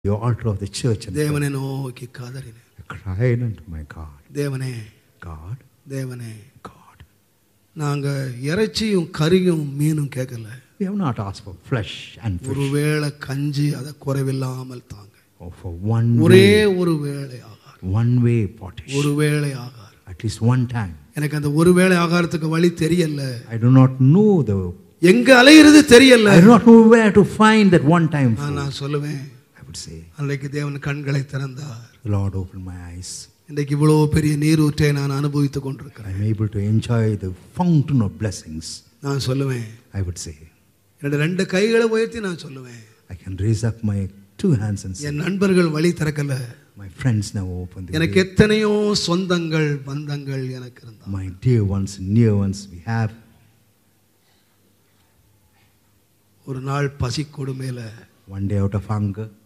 the altar of the church and தேவனை நோக்கி கதறினேன். I cried unto my God. தேவனே, God, தேவனே, God. நாங்க இறைச்சியும் கறியும் மீனும் கேட்கல. We have not asked for flesh and fish. ஒருவேளை கஞ்சி அதை குறைவில்லாமல் தாங்க. Or for one ஒரே way, ஒரு வேளை ஆகாரம். one way pottage. ஒரு வேளை ஆகாரம். At least one time. எனக்கு அந்த ஒரு வேளை ஆகாரத்துக்கு வழி தெரியல. I do not know the. எங்க அலையிறது தெரியல. I do not know where to find that one time food. நான் சொல்லுவேன். I would say. அன்றைக்கு தேவன் கண்களை திறந்தார். The Lord opened my eyes. இன்றைக்கு இவ்வளவு பெரிய நீரூற்றை நான் அனுபவித்துக் I கொண்டிருக்கிறேன். am able to enjoy the fountain of blessings. நான் சொல்லுவேன். I would say. என்னோட ரெண்டு கைகளை உயர்த்தி நான் சொல்லுவேன். I can raise up my two hands and say. என் நண்பர்கள் வழி திறக்கல. My friends never opened the எனக்கு way. எத்தனையோ சொந்தங்கள் பந்தங்கள் எனக்கு இருந்தா. My dear ones, near ones we have. ஒரு நாள் பசி கொடுமையில One day out of hunger,